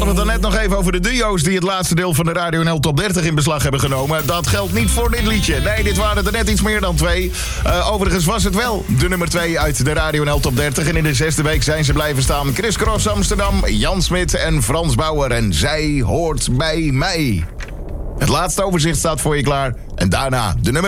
het daarnet nog even over de duo's die het laatste deel van de Radio NL Top 30 in beslag hebben genomen. Dat geldt niet voor dit liedje. Nee, dit waren er net iets meer dan 2. Overigens was het wel de nummer 2 uit de Radio NL Top 30. En in de 6e week zijn ze blijven staan. Chris Cross Amsterdam, Jan Smit en Frans Bauer. En zij hoort bij mij. Het laatste overzicht staat voor je klaar. En daarna de nummer